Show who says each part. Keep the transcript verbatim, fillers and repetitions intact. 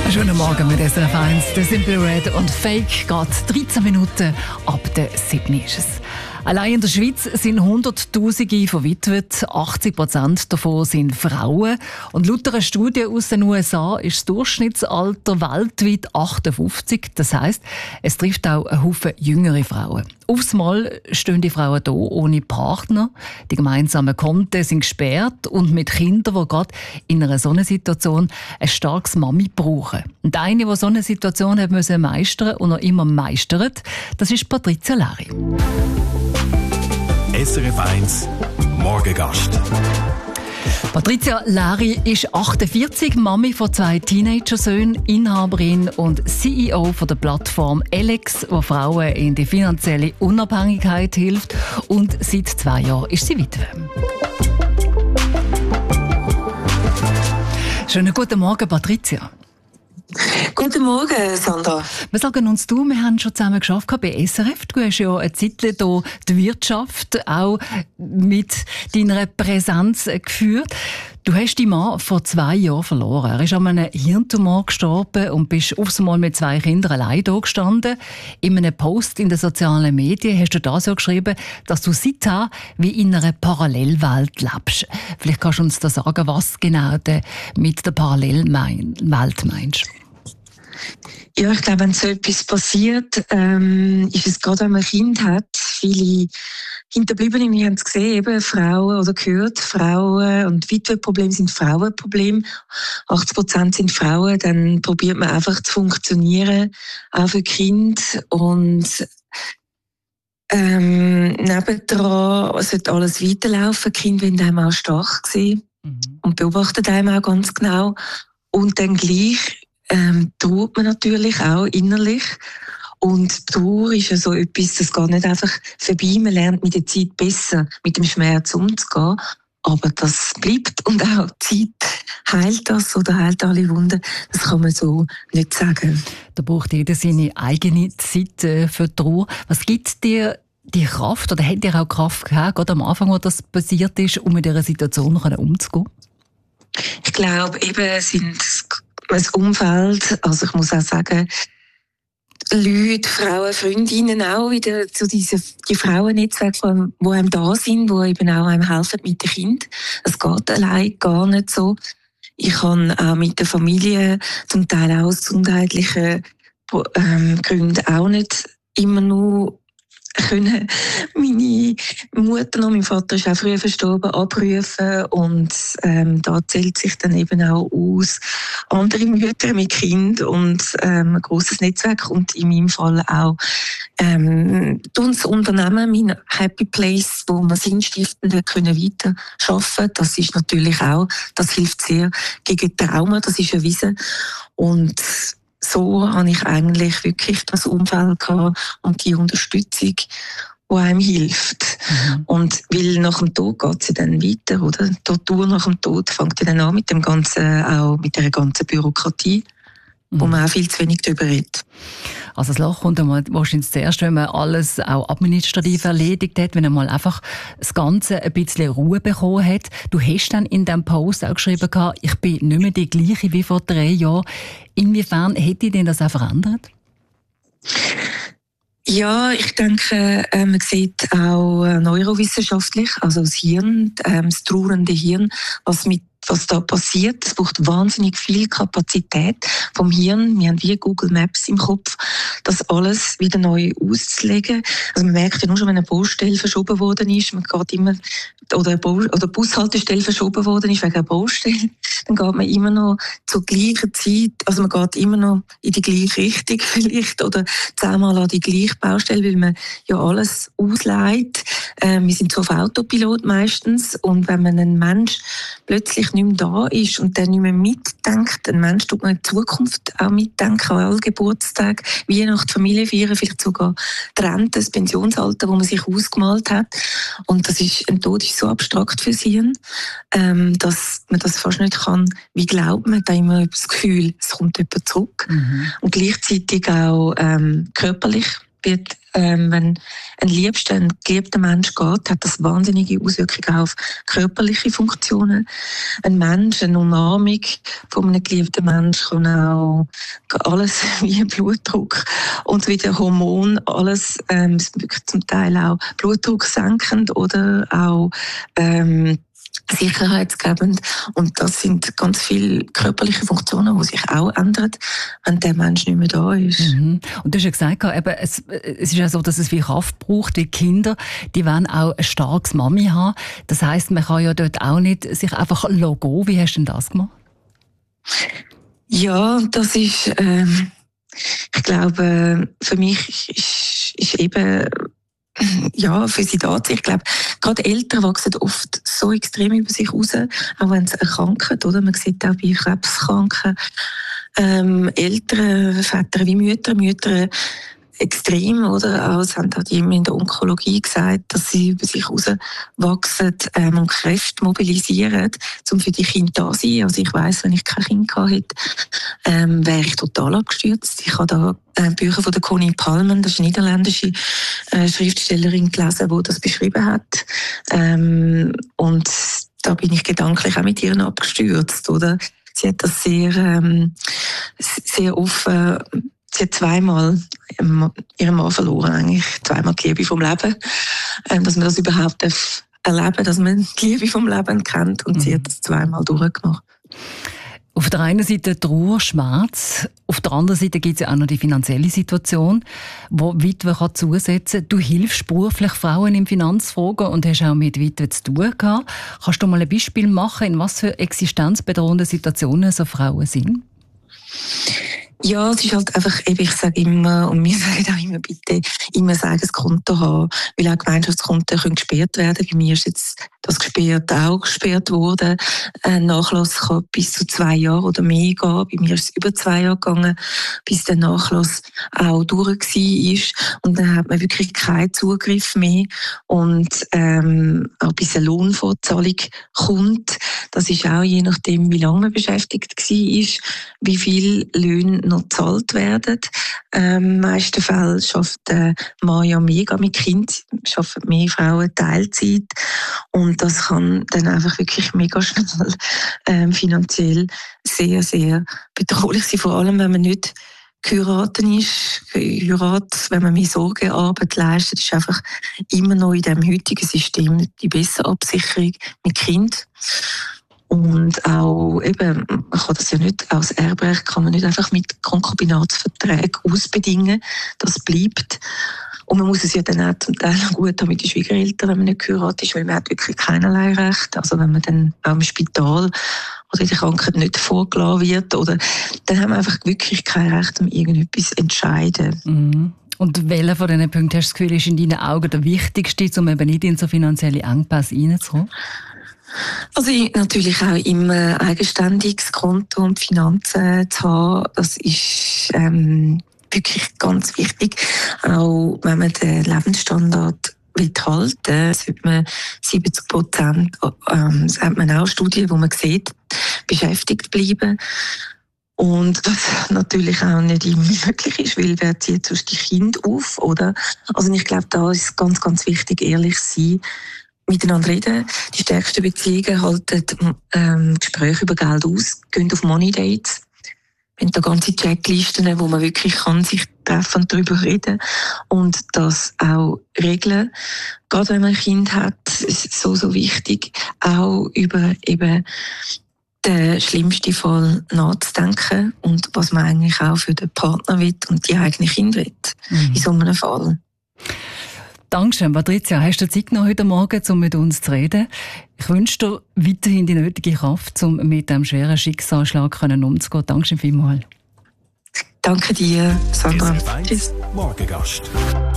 Speaker 1: Schönen Morgen mit S R F eins, der Simple Red und Fake geht dreizehn Minuten ab der sieben ist es. Allein in der Schweiz sind Hunderttausende verwitwet, achtzig Prozent davon sind Frauen. Und laut einer Studie aus den U S A ist das Durchschnittsalter weltweit achtundfünfzig. Das heisst, es trifft auch einen Haufen jüngere Frauen. Aufs Mal stehen die Frauen hier ohne Partner. Die gemeinsamen Konten sind gesperrt und mit Kindern, die gerade in einer solchen Situation ein starkes Mami brauchen. Und eine, die so eine Situation hat müssen meistern und noch immer meistert, das ist Patricia Leri.
Speaker 2: S R F eins Morgengast.
Speaker 1: Patricia Leri ist achtundvierzig, Mami von zwei Teenagersöhnen, Inhaberin und C E O von der Plattform Alex, die Frauen in die finanzielle Unabhängigkeit hilft. Und seit zwei Jahren ist sie Witwe. Schönen guten Morgen, Patricia.
Speaker 3: Guten Morgen, Sandra.
Speaker 1: Wir sagen uns du, wir haben schon zusammen geschafft bei S R F. Du hast ja eine Zeit hier die Wirtschaft auch mit deiner Präsenz geführt. Du hast deinen Mann vor zwei Jahren verloren. Er ist an einem Hirntumor gestorben und bist aufs Mal mit zwei Kindern allein da gestanden. In einem Post in den sozialen Medien hast du das ja geschrieben, dass du seither wie in einer Parallelwelt lebst. Vielleicht kannst du uns da sagen, was genau du mit der Parallelwelt meinst.
Speaker 3: Ja, ich glaube, wenn so etwas passiert, ähm, ist es gerade, wenn man ein Kind hat, viele Hinterbliebene, wir haben es gesehen, eben Frauen oder gehört, Frauen und Witwenprobleme sind Frauenprobleme. achtzig Prozent sind Frauen, dann probiert man einfach zu funktionieren, auch für Kind und ähm, nebendran sollte alles weiterlaufen. Die Kinder wollen einem auch stark sehen mhm. und beobachten einem auch ganz genau. Und dann gleich ähm, trauert man natürlich auch innerlich. Und Trauer ist ja so etwas, das geht nicht einfach vorbei. Man lernt mit der Zeit besser mit dem Schmerz umzugehen. Aber das bleibt und auch die Zeit heilt das oder heilt alle Wunden. Das kann man so nicht sagen.
Speaker 1: Da braucht jeder seine eigene Zeit für die Trauer. Was gibt dir die Kraft oder hat dir auch Kraft gehabt, gerade am Anfang, wo das passiert ist, um mit dieser Situation umzugehen?
Speaker 3: Ich glaube, eben sind das Umfeld, also ich muss auch sagen, Leute, Frauen, Freundinnen auch wieder zu diesen die Frauennetzwerke, die einem da sind, die eben auch einem helfen mit den Kindern. Es geht allein gar nicht so. Ich habe auch mit der Familie zum Teil auch aus gesundheitlichen ähm, Gründen auch nicht immer nur können meine Mutter noch, mein Vater ist auch früher verstorben, abrufen und ähm, da zählt sich dann eben auch aus andere Mütter mit Kind und ähm, ein grosses Netzwerk und in meinem Fall auch ähm, das Unternehmen, mein Happy Place, wo wir Sinnstiftend können weiter arbeiten. Das ist natürlich auch, das hilft sehr gegen Trauma, das ist erwiesen und so habe ich eigentlich wirklich das Umfeld gehabt und die Unterstützung, die einem hilft. Mhm. Und weil nach dem Tod geht sie dann weiter, oder? Die Tortur nach dem Tod fängt dann an mit dem ganzen, auch mit der ganzen Bürokratie, mhm. wo man auch viel zu wenig darüber redet.
Speaker 1: Also das Loch kommt einmal wahrscheinlich zuerst, wenn man alles auch administrativ erledigt hat, wenn man mal einfach das Ganze ein bisschen Ruhe bekommen hat. Du hast dann in diesem Post auch geschrieben, ich bin nicht mehr die gleiche wie vor drei Jahren. Inwiefern hätte denn das auch verändert?
Speaker 3: Ja, ich denke, äh, man sieht auch äh, neurowissenschaftlich, also das Hirn, äh, das trauernde Hirn, was mit was da passiert. Es braucht wahnsinnig viel Kapazität vom Hirn. Wir haben wie Google Maps im Kopf, das alles wieder neu auszulegen. Also man merkt ja nur schon, wenn eine Baustelle verschoben worden ist, man geht immer, oder eine oder Bushaltestelle verschoben worden ist wegen einer Baustelle, dann geht man immer noch zur gleichen Zeit, also man geht immer noch in die gleiche Richtung vielleicht oder zehnmal an die gleiche Baustelle, weil man ja alles ausleiht. Äh, wir sind so auf Autopilot meistens und wenn man einen Mensch plötzlich nicht mehr da ist und der nicht mehr mitdenkt, ein Mensch tut man in Zukunft auch mitdenken, an allen Geburtstagen, Weihnachten, Familie feiern, vielleicht sogar die Rente, das Pensionsalter, das man sich ausgemalt hat. Und das ist, ein Tod ist so abstrakt für sie, ähm, dass man das fast nicht kann. Wie glaubt man, da immer das Gefühl, es kommt jemand zurück. Mhm. Und gleichzeitig auch ähm, körperlich wird, ähm, wenn ein liebster, ein geliebter Mensch geht, hat das wahnsinnige Auswirkungen auf körperliche Funktionen. Ein Mensch, eine Umarmung von einem geliebten Menschen kann auch alles wie Blutdruck und wie der Hormon, alles ähm, wirklich zum Teil auch Blutdruck senkend oder auch ähm, sicherheitsgebend. Und das sind ganz viele körperliche Funktionen, die sich auch ändern, wenn der Mensch nicht mehr da ist.
Speaker 1: Mhm. Und du hast ja gesagt, eben, es, es ist ja so, dass es viel Kraft braucht. Die Kinder, die wollen auch ein starkes Mami haben. Das heisst, man kann ja dort auch nicht sich einfach gehen. Wie hast du denn das gemacht?
Speaker 3: Ja, das ist, ähm, ich glaube, für mich ist, ist eben ja, für sie da. Ich glaube, gerade Eltern wachsen oft so extrem über sich raus, auch wenn sie erkranken, oder? Man sieht auch bei Krebskranken, ähm, Eltern, Väter wie Mütter, Mütter extrem, oder? Auch, es haben auch die in der Onkologie gesagt, dass sie über sich rauswachsen ähm, und Kräfte mobilisieren, um für die Kinder da zu sein. Also ich weiss, wenn ich kein Kind gehabt hätte, ähm, wäre ich total abgestürzt. Ich habe da äh, Bücher von der Connie Palmen, das ist eine niederländische äh, Schriftstellerin, gelesen, die das beschrieben hat. Ähm, und da bin ich gedanklich auch mit ihr abgestürzt, oder? Sie hat das sehr, ähm, sehr offen. Sie hat zweimal ihren Mann verloren, eigentlich zweimal die Liebe vom Leben, ähm, dass man das überhaupt erleben darf, dass man die Liebe vom Leben kennt, und mhm. sie hat das zweimal durchgemacht.
Speaker 1: Auf der einen Seite Trauer, Schmerz, auf der anderen Seite gibt es ja auch noch die finanzielle Situation, wo Witwe kann zusetzen kann. Du hilfst beruflich Frauen in Finanzfragen und hast auch mit Witwen zu tun gehabt. Kannst du mal ein Beispiel machen, in was für existenzbedrohende Situationen so Frauen sind?
Speaker 3: Ja, es ist halt einfach, ich sage immer, und wir sagen auch immer, bitte immer sagen, das Konto haben, weil auch Gemeinschaftskonten können gesperrt werden. Bei mir ist jetzt das gesperrt auch gesperrt worden. Ein Nachlass kann bis zu zwei Jahre oder mehr gehen. Bei mir ist es über zwei Jahre gegangen, bis der Nachlass auch durch war. Und dann hat man wirklich keinen Zugriff mehr. Und ähm, auch bis eine Lohnfortzahlung kommt, das ist auch je nachdem, wie lange man beschäftigt war, wie viel Löhne noch gezahlt werden. Ähm, in den meisten Fällen schafft der Mann ja mega mit Kind, schaffen mehr Frauen Teilzeit, und das kann dann einfach wirklich mega schnell ähm, finanziell sehr, sehr bedrohlich sein, vor allem wenn man nicht geheiratet ist. Heirat, wenn man mehr Sorgearbeit leistet, ist einfach immer noch in dem heutigen System die bessere Absicherung mit Kind. Und auch eben, man kann das ja nicht, als Erbrecht kann man nicht einfach mit Konkubinatsverträgen ausbedingen. Das bleibt. Und man muss es ja dann auch zum Teil gut haben mit den Schwiegereltern, wenn man nicht geheiratet ist, weil man hat wirklich keinerlei Recht. Also wenn man dann auch im Spital oder in der Krankheit nicht vorgelassen wird, oder, dann haben wir einfach wirklich kein Recht, um irgendetwas zu entscheiden.
Speaker 1: Mhm. Und welcher von diesen Punkten hast du das Gefühl, ist in deinen Augen der wichtigste, um eben nicht in so finanzielle Engpässe reinzukommen?
Speaker 3: Also natürlich auch immer eigenständiges Konto und Finanzen zu haben, das ist ähm, wirklich ganz wichtig. Auch wenn man den Lebensstandard will halten, sollte man siebzig Prozent, ähm, das hat man auch Studien, wo man sieht, beschäftigt bleiben. Und was natürlich auch nicht immer möglich ist, weil wer zieht sonst die Kinder auf, oder? Also ich glaube, da ist ganz, ganz wichtig, ehrlich sein, miteinander reden. Die stärksten Beziehungen halten ähm, Gespräche über Geld aus, gehen auf Money Dates. Wir haben da ganze Checklisten, wo man wirklich kann sich treffen und darüber reden und das auch regeln. Gerade wenn man ein Kind hat, ist es so, so wichtig, auch über eben den schlimmsten Fall nachzudenken und was man eigentlich auch für den Partner will und die eigenen Kinder will, mhm. in so einem Fall.
Speaker 1: Dankeschön, Patricia. Hast du Zeit noch heute Morgen, um mit uns zu reden? Ich wünsche dir weiterhin die nötige Kraft, um mit diesem schweren Schicksalsschlag umzugehen. Dankeschön vielmals.
Speaker 3: Danke dir, Sandra.
Speaker 2: Tschüss. Morgengast.